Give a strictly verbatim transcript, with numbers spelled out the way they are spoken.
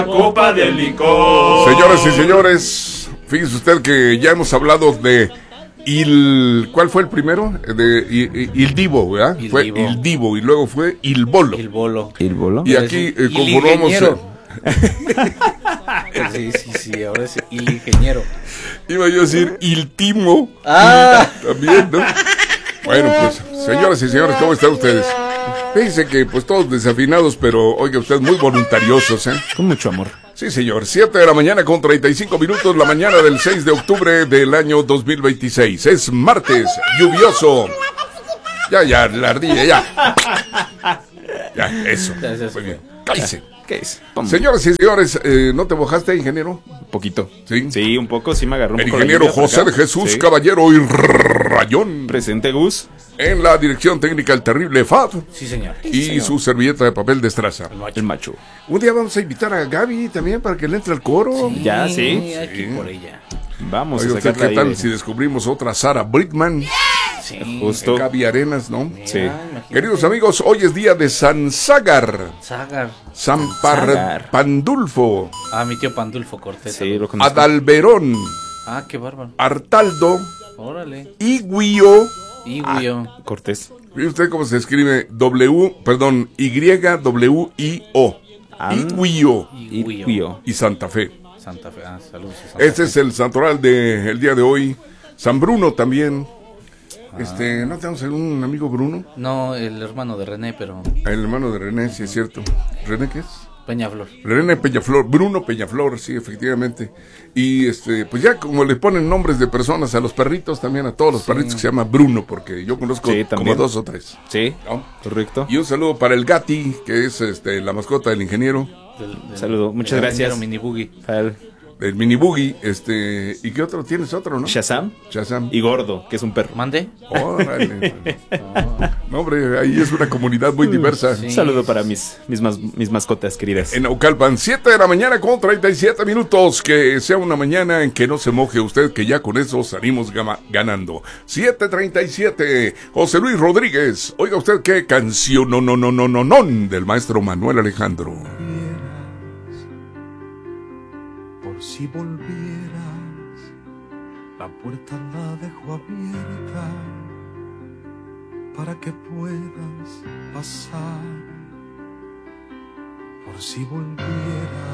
Copa de licor. Señoras y señores, fíjese usted que ya hemos hablado de Il... ¿Cuál fue el primero? De Il, Il Divo, ¿verdad? Il fue Divo. Il Divo y luego fue Il Bolo. El bolo. ¿El bolo? Y aquí eh, Il conformamos... ingeniero. eh, Sí, sí, sí, ahora es el ingeniero. iba yo a decir Il Timo. Ah. También, ¿no? Bueno, pues, señoras y señores, ¿cómo están ustedes? Fíjense que, pues, todos desafinados, pero, oiga, ustedes muy voluntariosos, ¿eh? Con mucho amor. Sí, señor. Siete de la mañana con treinta y cinco minutos, la mañana del seis de octubre del año dos mil veintiséis. Es martes, lluvioso. Ya, ya, la ardilla, ya. Ya, eso. Ya, ya, Muy ya. bien. Cállese. ¿Qué es? Pum. Señoras y señores, eh, ¿no te mojaste, ingeniero? Un poquito. Sí. Sí, un poco, sí me agarró un El poco la ingeniero lluvia por José acá. de Jesús Sí. Caballero y Rayón. Presente, Gus. En la dirección técnica, el terrible Fab. Sí, señor. Y su servilleta de papel de estraza. El macho. Un día vamos a invitar a Gaby también para que le entre al coro. Ya, sí. Hay que ir por ella. Vamos Oiga, a ¿usted sacarla qué tal ahí. si descubrimos otra Sara Brickman? Sí. Justo. Gaby Arenas, ¿no? Sí. Ah, imagínate. Queridos amigos, hoy es día de San Sagar, Sagar. San Sagar. Par Pandulfo, Ah, mi tío Pandulfo Cortés. Sí, lo conozco. Adalberón, Ah, qué bárbaro. Artaldo, Órale. Iguio. Y Ah, Guío. Cortés. ¿Ve usted cómo se escribe? W, perdón, Y W I O. Ah. Iguio Y Guío. Iguio. y Santa Fe. Santa Fe. Ah, saludos. a Santa Este Fe. es el santoral del día de hoy. San Bruno también. Este, ¿no tenemos algún amigo Bruno? No, el hermano de René, pero El hermano de René, sí es cierto. ¿René qué es? Peñaflor. René Peñaflor, Bruno Peñaflor, sí, efectivamente. Y este, pues ya como le ponen nombres de personas a los perritos, también a todos los perritos que se llama Bruno, porque yo conozco Sí, como también. dos o tres. Sí, ¿No? correcto. Y un saludo para el Gatti, que es este la mascota del ingeniero, Del, del- Saludo, muchas del gracias. ingeniero Mini Boogie. Al del Mini Boogie, este, ¿y qué otro? ¿Tienes otro, no? Shazam Shazam. y Gordo, que es un perro. ¿Mande? Órale. No, hombre, ahí es una comunidad muy diversa. Sí. Un saludo para mis, mis, mas- mis mascotas queridas. En Naucalpan, siete de la mañana con treinta y siete minutos. Que sea una mañana en que no se moje usted, que ya con eso salimos gama- ganando. siete treinta y siete. José Luis Rodríguez. Oiga usted qué canción no, no, no, no, no, no, del maestro Manuel Alejandro. Por si volvieras, la puerta la dejo abierta para que puedas pasar. Por si volvieras.